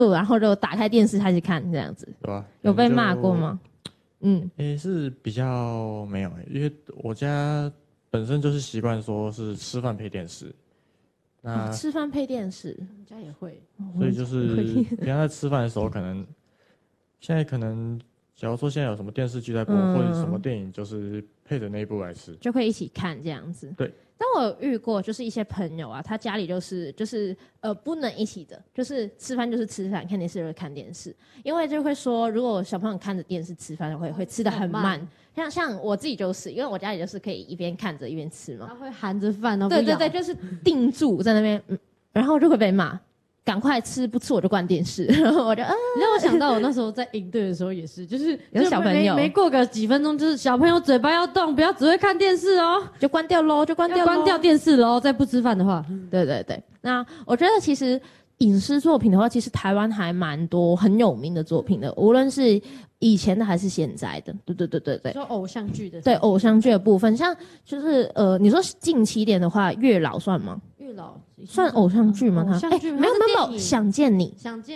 然后就打开电视开始看这样子， 对吧？ 有被骂过吗？ 是比较没有因为我家本身就是习惯说是吃饭配电视，那吃饭配电视， 我们家也会， 所以就是平常在吃饭的时候，现在可能，假如说现在有什么电视剧在播，或者什么电影，就是配着那一部来吃， 就会一起看这样子。 对。 但我有遇过，就是一些朋友啊，他家里就是不能一起的，就是吃饭就是吃饭，看电视就是看电视，因为就会说，如果小朋友看着电视吃饭会吃得很慢。像我自己就是，因为我家里就是可以一边看着一边吃嘛， 他会含着饭，然后对，就是定住在那边，然后就会被骂。赶快吃，不吃我就关电视。然后我就你让我想到我那时候在营队的时候也是，就是有小朋友没过个几分钟，就是小朋友嘴巴要动，不要只会看电视哦， 就关掉喽，就关掉电视喽。再不吃饭的话， 对。那我觉得其实影视作品的话，其实台湾还蛮多很有名的作品的，无论是以前的还是现在的。对。 说偶像剧的， 对偶像剧的部分，像就是你说近期一点的话，月老算吗？ 月老算偶像剧吗？ 偶像剧没有，想见你，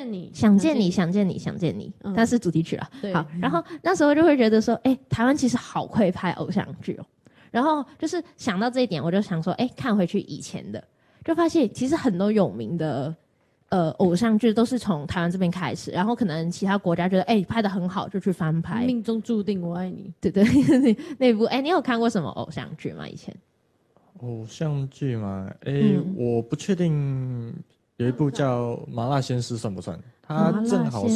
它是主题曲了。好，然后那时候就会觉得说，台湾其实好会拍偶像剧哦。然后就是想到这一点，我就想说，看回去以前的，就发现其实很多有名的偶像剧都是从台湾这边开始，然后可能其他国家觉得拍得很好，就去翻拍。 命中注定我爱你， 对，那部你有看过什么偶像剧吗？以前？ 偶像剧嘛，我不确定有一部叫《麻辣鲜师》算不算？它正好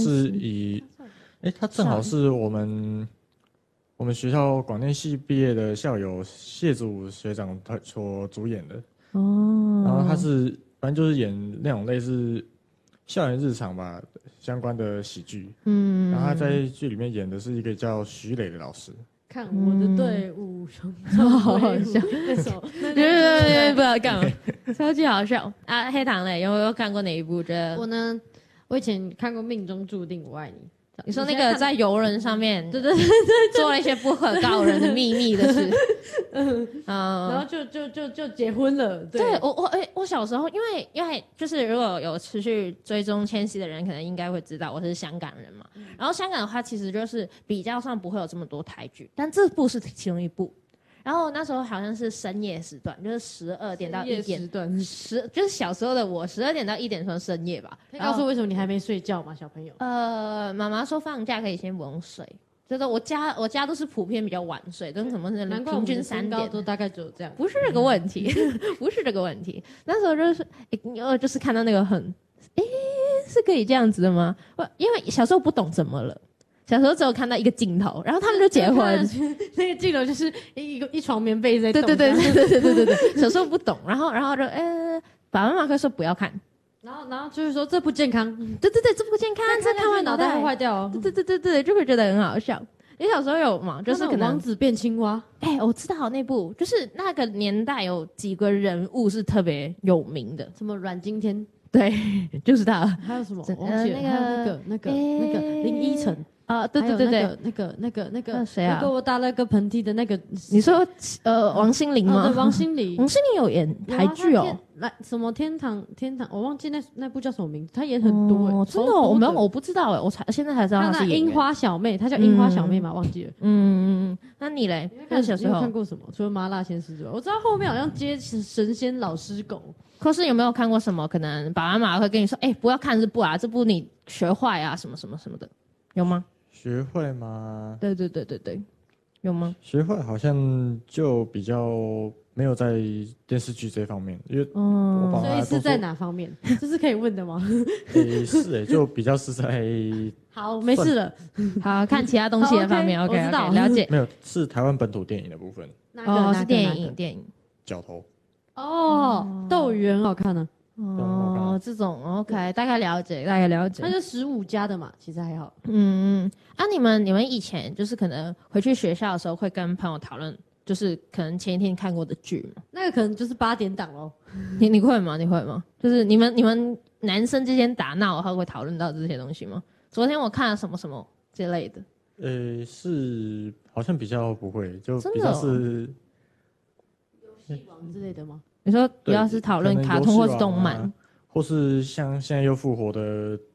是我们学校广电系毕业的校友谢祖学长他所主演的。然后他是反正就是演那种类似校园日常吧相关的喜剧。然后他在剧里面演的是一个叫徐磊的老师。 看我的队伍， 好好笑， 那首， 对，不知道干嘛，超级好笑啊！黑糖嘞，有没有看过哪一部？觉得我以前看过《命中注定我爱你》。 你说那个在游轮上面， 对， 做了一些不可告人的秘密的事， 然后就结婚了。 对我小时候，因为就是如果有持续追踪千禧的人，可能应该会知道我是香港人嘛。然后香港的话，其实就是比较上不会有这么多台剧，但这部是其中一部。然后那时候好像是深夜时段，就是12点到1点，就是小时候的我12点到1点算深夜吧。 可以告诉我为什么你还没睡觉吗，小朋友？ 妈妈说放假可以先不用睡，就是我家都是普遍比较晚睡，跟什么平均3点， 都大概只有这样。 不是这个问题，不是这个问题。那时候就是看到那个是可以这样子的吗？因为小时候不懂怎么了。小时候只有看到一个镜头，然后他们就结婚。 那个镜头就是一床棉被在动。 对，小时候不懂，然后就爸爸妈妈会说不要看， 然后就是说这不健康。 对，这不健康，这看完脑袋会坏掉哦。 对，就会觉得很好笑。你小时候有吗？就是可能王子变青蛙。 我知道那部，就是那个年代有几个人物是特别有名的， 什么阮经天。 对，就是他。 还有什么？那个林依晨。 对， 那个谁啊？ 我打了个喷嚏的那个， 你说王心凌吗？ 对，王心凌有演台剧哦， 什么天堂，我忘记那部叫什么名字，她演很多真的我不知道我现在才知道她是演员。 樱花小妹，她叫樱花小妹嘛，忘记了。 那你嘞？ 那小时候看过什么？除了麻辣鲜师之外，我知道后面好像接神仙老师狗。 可是有没有看过什么？可能爸爸妈妈会跟你说，不要看这部啊，这部你学坏啊，什么什么什么的，有吗？ 学会吗？ 对，有吗？ 学会好像就比较没有在电视剧这方面，因为所以是在哪方面？这是可以问的吗？ 就比较是在好，没事了。 好看其他东西的方面，OK， 我知道， 了解。 没有，是台湾本土电影的部分。 是电影。 角头。 斗鱼很好看呢。 这种 OK， 大概了解。 那就15加的嘛，其实还好。 你们以前就是可能回去学校的时候会跟朋友讨论，就是可能前一天看过的剧吗？ 那个可能就是8点档咯。 你会吗？就是你们男生之间打闹的话会讨论到这些东西吗？昨天我看了什么什么之类的。 是好像比较不会，就比较是游戏王之类的吗？ 你说比较是讨论卡通或是动漫， 或是像现在又复活的